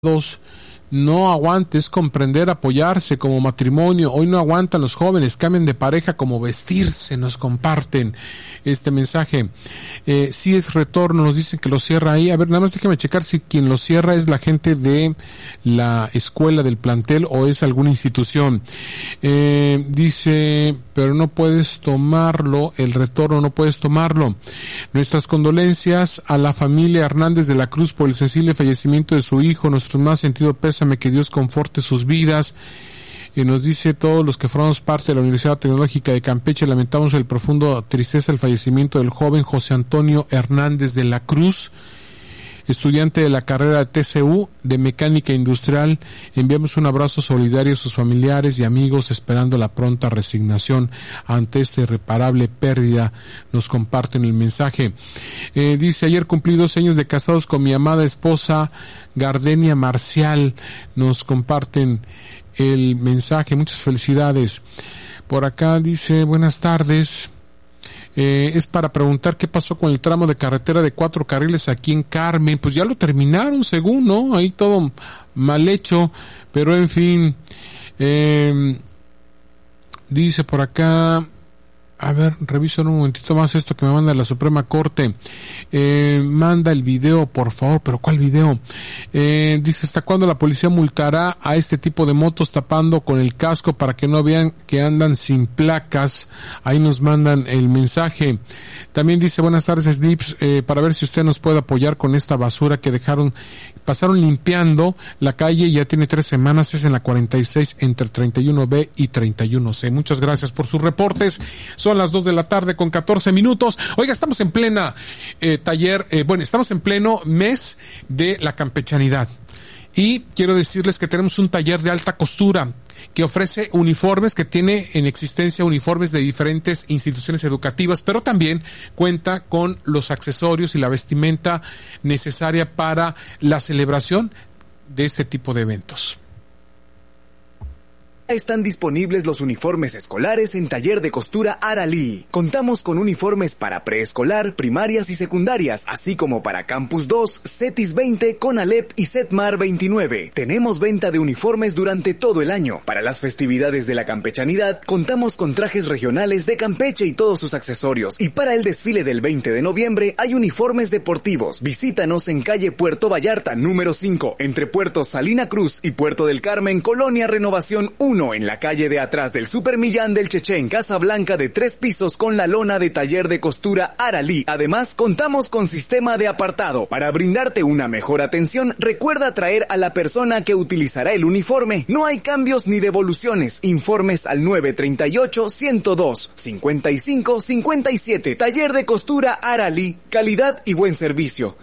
no aguante, es comprender, apoyarse como matrimonio. Hoy no aguantan los jóvenes, cambian de pareja como vestirse, nos comparten este mensaje. Sí es retorno, nos dicen que lo cierra ahí. A ver, nada más déjame checar si quien lo cierra es la gente de la escuela, del plantel, o es alguna institución. Dice, pero no puedes tomarlo, el retorno no puedes tomarlo. Nuestras condolencias a la familia Hernández de la Cruz por el sensible fallecimiento de su hijo, nuestro más sentido pésame, que Dios conforte sus vidas. Y nos dice, todos los que formamos parte de la Universidad Tecnológica de Campeche lamentamos el profundo tristeza del fallecimiento del joven José Antonio Hernández de la Cruz, estudiante de la carrera de TCU de Mecánica Industrial. Enviamos un abrazo solidario a sus familiares y amigos, esperando la pronta resignación ante esta irreparable pérdida. Nos comparten el mensaje. Dice, ayer cumplí 2 años de casados con mi amada esposa Gardenia Marcial. Nos comparten el mensaje. Muchas felicidades. Por acá dice, buenas tardes. Es para preguntar qué pasó con el tramo de carretera de 4 carriles aquí en Carmen. Pues ya lo terminaron, según, ¿no? Ahí todo mal hecho, pero en fin. Dice por acá, a ver, reviso en un momentito más esto que me manda la Suprema Corte. Manda el video, por favor, pero ¿cuál video? Dice, ¿hasta cuándo la policía multará a este tipo de motos tapando con el casco para que no vean que andan sin placas? Ahí nos mandan el mensaje. También dice, buenas tardes, Snips, para ver si usted nos puede apoyar con esta basura que pasaron limpiando la calle, ya tiene 3 semanas, es en la 46 entre 31B y 31C. Muchas gracias por sus reportes. Son las 2 de la tarde con 14 minutos. Oiga, estamos en plena estamos en pleno mes de la campechanidad. Y quiero decirles que tenemos un taller de alta costura que ofrece uniformes, que tiene en existencia uniformes de diferentes instituciones educativas, pero también cuenta con los accesorios y la vestimenta necesaria para la celebración de este tipo de eventos. Están disponibles los uniformes escolares en Taller de Costura Aralí. Contamos con uniformes para preescolar, primarias y secundarias, así como para Campus 2, CETIS 20, CONALEP y CETMAR 29. Tenemos venta de uniformes durante todo el año. Para las festividades de la campechanidad, contamos con trajes regionales de Campeche y todos sus accesorios. Y para el desfile del 20 de noviembre, hay uniformes deportivos. Visítanos en calle Puerto Vallarta, número 5, entre Puerto Salina Cruz y Puerto del Carmen, Colonia Renovación 1. En la calle de atrás del Supermillán del Chechén, Casa Blanca de 3 pisos con la lona de Taller de Costura Aralí. Además, contamos con sistema de apartado. Para brindarte una mejor atención, recuerda traer a la persona que utilizará el uniforme. No hay cambios ni devoluciones. Informes al 938-102-55-57. Taller de Costura Aralí. Calidad y buen servicio.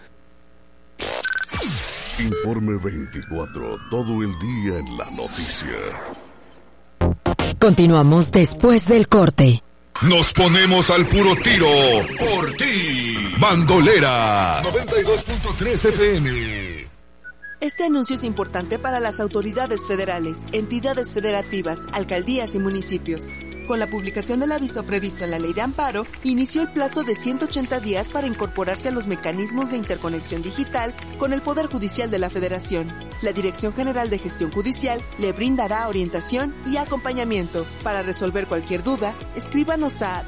Informe 24. Todo el día en la noticia. Continuamos después del corte. Nos ponemos al puro tiro por ti. Bandolera 92.3 FM. Este anuncio es importante para las autoridades federales, entidades federativas, alcaldías y municipios. Con la publicación del aviso previsto en la Ley de Amparo, inició el plazo de 180 días para incorporarse a los mecanismos de interconexión digital con el Poder Judicial de la Federación. La Dirección General de Gestión Judicial le brindará orientación y acompañamiento. Para resolver cualquier duda, escríbanos a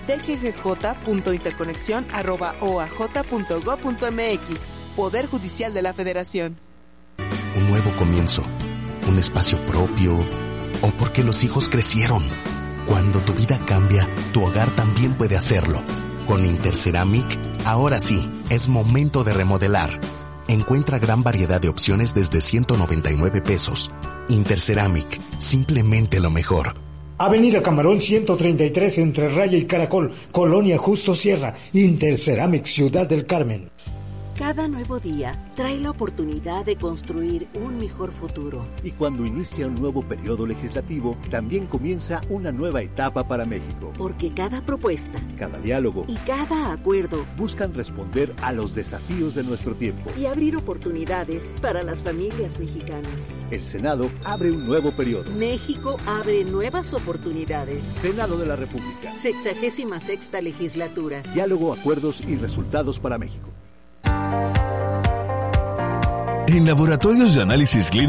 dggj.interconexión@oaj.gov.mx. Poder Judicial de la Federación. Un nuevo comienzo, un espacio propio, o porque los hijos crecieron. Cuando tu vida cambia, tu hogar también puede hacerlo. Con Interceramic, ahora sí, es momento de remodelar. Encuentra gran variedad de opciones desde 199 pesos. Interceramic, simplemente lo mejor. Avenida Camarón 133 entre Raya y Caracol, Colonia Justo Sierra, Interceramic, Ciudad del Carmen. Cada nuevo día trae la oportunidad de construir un mejor futuro. Y cuando inicia un nuevo periodo legislativo, también comienza una nueva etapa para México. Porque cada propuesta, cada diálogo y cada acuerdo buscan responder a los desafíos de nuestro tiempo y abrir oportunidades para las familias mexicanas. El Senado abre un nuevo periodo. México abre nuevas oportunidades. Senado de la República. 66ª legislatura. Diálogo, acuerdos y resultados para México. En Laboratorios de Análisis Clínicos